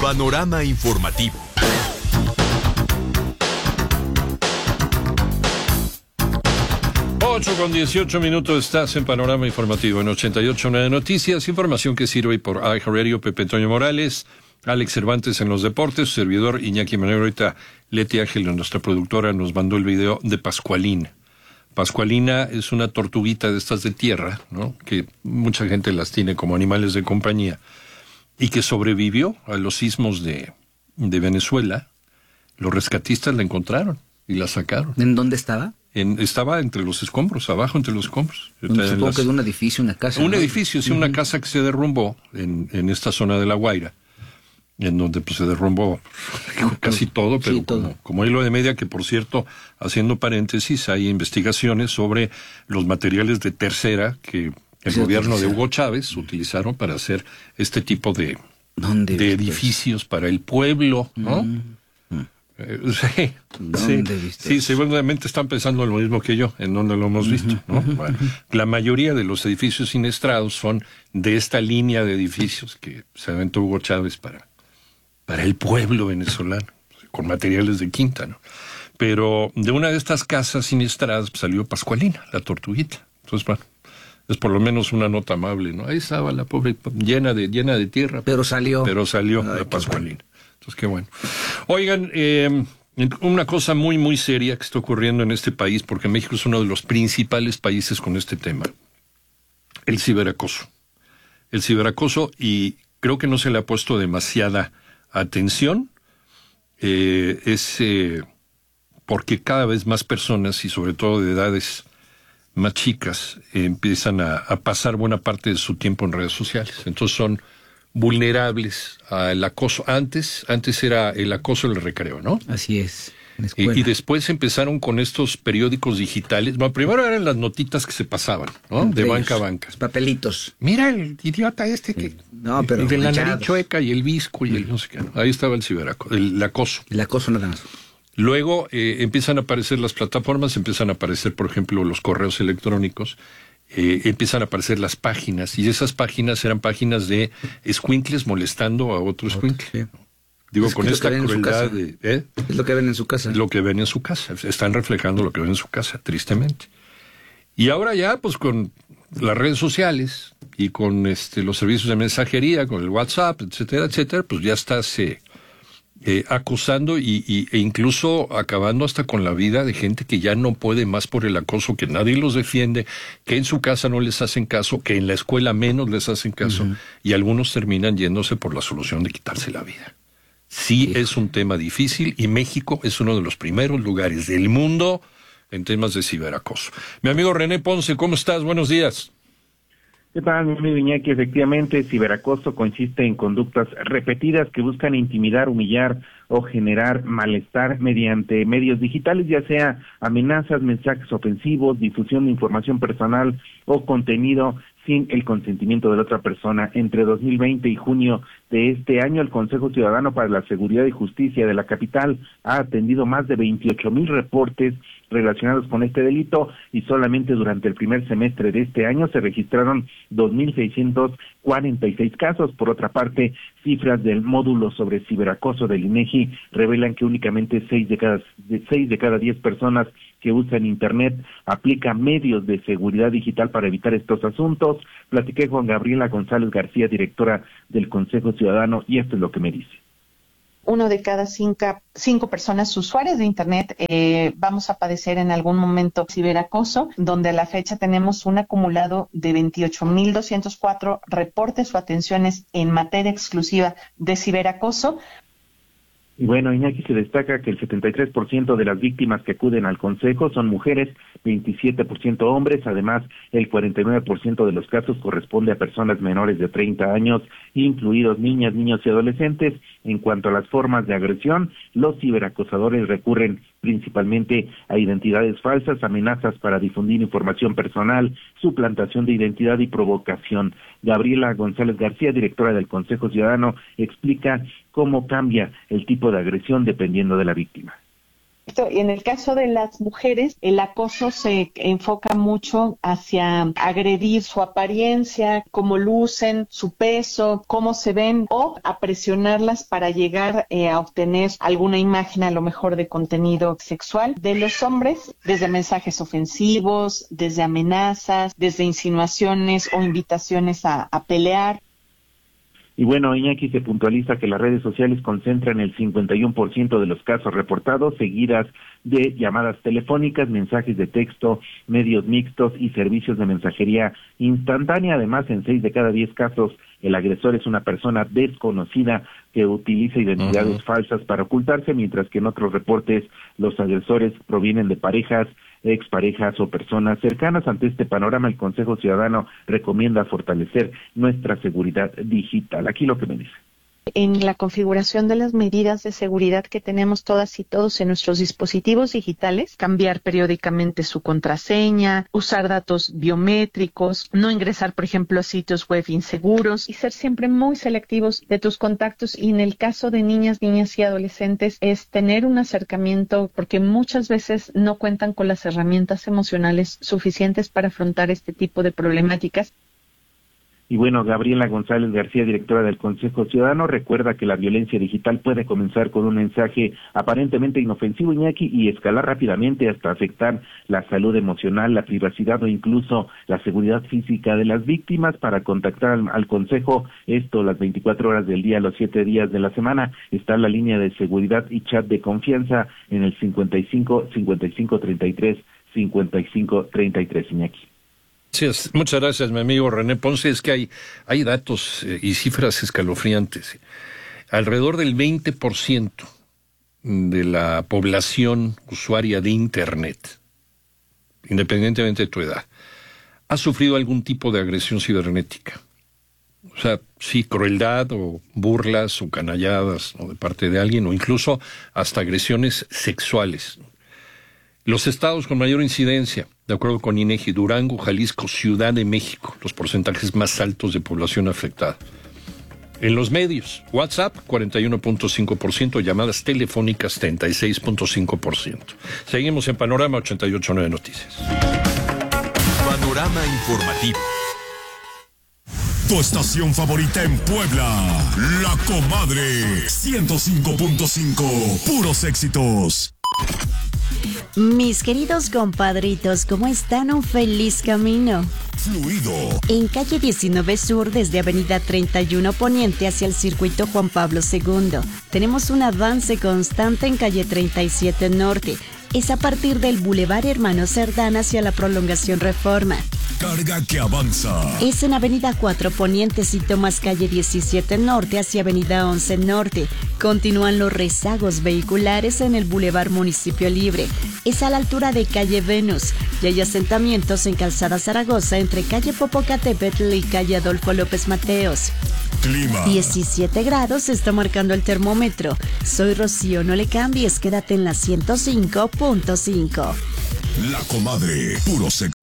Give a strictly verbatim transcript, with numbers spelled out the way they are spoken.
Panorama informativo. ocho con dieciocho minutos, estás en Panorama Informativo en ochenta y ocho punto nueve Noticias, información que sirve por iHeartRadio. Pepe Toño Morales, Alex Cervantes en los deportes, su servidor Iñaki Manero. Ahorita Leti Ángel, nuestra productora, nos mandó el video de Pascualina. Pascualina es una tortuguita de estas de tierra, ¿no?, que mucha gente las tiene como animales de compañía, y que sobrevivió a los sismos de, de Venezuela. Los rescatistas la encontraron y la sacaron. ¿En dónde estaba? En, estaba entre los escombros, abajo entre los escombros. Supongo las, que de un edificio, una casa. Un ¿no? edificio, sí, uh-huh. Una casa que se derrumbó en, en esta zona de La Guaira, en donde pues se derrumbó casi todo, pero sí, todo. Como, como hilo de media, que por cierto, haciendo paréntesis, hay investigaciones sobre los materiales de tercera que el sí, gobierno de Hugo Chávez utilizaron para hacer este tipo de, de edificios para el pueblo, ¿no? Mm. Eh, sí, sí, sí, seguramente están pensando en lo mismo que yo, en donde lo hemos visto, ¿no? Uh-huh, bueno, uh-huh. La mayoría de los edificios siniestrados son de esta línea de edificios que se aventó Hugo Chávez para, para el pueblo venezolano, con materiales de quinta, ¿no? Pero de una de estas casas siniestradas salió Pascualina, la tortuguita. Entonces, bueno, es por lo menos una nota amable, ¿no? Ahí estaba la pobre, llena de, llena de tierra. Pero salió. Pero salió Ay, la Pascualina. Entonces, qué bueno. Oigan, eh, una cosa muy, muy seria que está ocurriendo en este país, porque México es uno de los principales países con este tema. El ciberacoso. El ciberacoso, y creo que no se le ha puesto demasiada atención, eh, es eh, porque cada vez más personas, y sobre todo de edades más chicas, eh, empiezan a, a pasar buena parte de su tiempo en redes sociales. Entonces son vulnerables al acoso. Antes, antes era el acoso del recreo, ¿no? Así es. Y, y después empezaron con estos periódicos digitales. Bueno, primero eran las notitas que se pasaban, ¿no? Entre de banca a banca. Papelitos. Mira el idiota este que... No, pero... El de la nariz chueca y el visco y el no sé qué. ¿No? Ahí estaba el ciberacoso, el, el acoso. El acoso nada más. Luego eh, empiezan a aparecer las plataformas, empiezan a aparecer, por ejemplo, los correos electrónicos. Eh, empiezan a aparecer las páginas, y esas páginas eran páginas de escuincles molestando a otros escuincles. Sí. Digo, es con esta crueldad de... ¿eh? Es lo que ven en su casa. Lo que ven en su casa. Están reflejando lo que ven en su casa, tristemente. Y ahora ya, pues con las redes sociales y con este los servicios de mensajería, con el WhatsApp, etcétera, etcétera, pues ya estás eh, eh, acusando y, y, e incluso acabando hasta con la vida de gente que ya no puede más por el acoso, que nadie los defiende, que en su casa no les hacen caso, que en la escuela menos les hacen caso, uh-huh. Y algunos terminan yéndose por la solución de quitarse la vida. Sí, sí, es un tema difícil, y México es uno de los primeros lugares del mundo en temas de ciberacoso. Mi amigo René Ponce, ¿cómo estás? Buenos días. ¿Qué tal, mi amigo Iñaki? Efectivamente, ciberacoso consiste en conductas repetidas que buscan intimidar, humillar o generar malestar mediante medios digitales, ya sea amenazas, mensajes ofensivos, difusión de información personal o contenido sin el consentimiento de la otra persona. Entre dos mil veinte y junio de este año, el Consejo Ciudadano para la Seguridad y Justicia de la capital ha atendido más de veintiocho mil reportes relacionados con este delito, y solamente durante el primer semestre de este año se registraron dos mil seiscientos cuarenta y seis casos. Por otra parte, cifras del módulo sobre ciberacoso del INEGI revelan que únicamente seis de cada seis de cada diez personas que usan Internet aplican medios de seguridad digital para evitar estos asuntos. Platiqué con Gabriela González García, directora del Consejo Ciudadano, y esto es lo que me dice. Uno de cada cinco, cinco personas usuarias de Internet eh, vamos a padecer en algún momento ciberacoso, donde a la fecha tenemos un acumulado de veintiocho mil doscientos cuatro reportes o atenciones en materia exclusiva de ciberacoso. Y bueno, Iñaki, se destaca que el setenta y tres por ciento de las víctimas que acuden al Consejo son mujeres, veintisiete por ciento hombres. Además, el cuarenta y nueve por ciento de los casos corresponde a personas menores de treinta años, incluidos niñas, niños y adolescentes. En cuanto a las formas de agresión, los ciberacosadores recurren principalmente a identidades falsas, amenazas para difundir información personal, suplantación de identidad y provocación. Gabriela González García, directora del Consejo Ciudadano, explica cómo cambia el tipo de agresión dependiendo de la víctima. Correcto. Y en el caso de las mujeres, el acoso se enfoca mucho hacia agredir su apariencia, cómo lucen, su peso, cómo se ven, o a presionarlas para llegar eh, a obtener alguna imagen a lo mejor de contenido sexual. De los hombres, desde mensajes ofensivos, desde amenazas, desde insinuaciones o invitaciones a, a pelear. Y bueno, Iñaki, se puntualiza que las redes sociales concentran el cincuenta y uno por ciento de los casos reportados, seguidas de llamadas telefónicas, mensajes de texto, medios mixtos y servicios de mensajería instantánea. Además, en seis de cada diez casos, el agresor es una persona desconocida que utiliza identidades uh-huh. falsas para ocultarse, mientras que en otros reportes los agresores provienen de parejas, exparejas o personas cercanas. Ante este panorama, el Consejo Ciudadano recomienda fortalecer nuestra seguridad digital. Aquí lo que me dice. En la configuración de las medidas de seguridad que tenemos todas y todos en nuestros dispositivos digitales, cambiar periódicamente su contraseña, usar datos biométricos, no ingresar, por ejemplo, a sitios web inseguros y ser siempre muy selectivos de tus contactos. Y en el caso de niñas, niñas y adolescentes es tener un acercamiento, porque muchas veces no cuentan con las herramientas emocionales suficientes para afrontar este tipo de problemáticas. Y bueno, Gabriela González García, directora del Consejo Ciudadano, recuerda que la violencia digital puede comenzar con un mensaje aparentemente inofensivo, Iñaki, y escalar rápidamente hasta afectar la salud emocional, la privacidad o incluso la seguridad física de las víctimas. Para contactar al, al Consejo, esto las veinticuatro horas del día, los siete días de la semana, está la línea de seguridad y chat de confianza en el cincuenta y cinco, cincuenta y cinco, treinta y tres, cincuenta y cinco, treinta y tres, Iñaki. Gracias. Muchas gracias, mi amigo René Ponce. Es que hay, hay datos eh, y cifras escalofriantes. Alrededor del veinte por ciento de la población usuaria de Internet, independientemente de tu edad, ha sufrido algún tipo de agresión cibernética. O sea, sí, crueldad o burlas o canalladas, ¿no?, de parte de alguien, o incluso hasta agresiones sexuales. Los estados con mayor incidencia, de acuerdo con INEGI, Durango, Jalisco, Ciudad de México, los porcentajes más altos de población afectada. En los medios, WhatsApp, cuarenta y uno punto cinco por ciento, llamadas telefónicas, treinta y seis punto cinco por ciento. Seguimos en Panorama ochenta y ocho punto nueve Noticias. Panorama informativo. Tu estación favorita en Puebla, La Comadre, ciento cinco punto cinco, puros éxitos. Mis queridos compadritos, ¿cómo están? Un feliz camino. Fluido. En calle diecinueve Sur, desde avenida treinta y uno Poniente hacia el circuito Juan Pablo segundo. Tenemos un avance constante en calle treinta y siete Norte. Es a partir del Boulevard Hermano Cerdán hacia la prolongación Reforma. Carga que avanza. Es en avenida cuatro Poniente, si tomas calle diecisiete Norte hacia avenida once Norte. Continúan los rezagos vehiculares en el Boulevard Municipio Libre. Es a la altura de calle Venus. Y hay asentamientos en Calzada Zaragoza entre calle Popocatépetl y calle Adolfo López Mateos. Clima. diecisiete grados se está marcando el termómetro. Soy Rocío, no le cambies, quédate en la ciento cinco punto cinco. La Comadre, puros éxitos.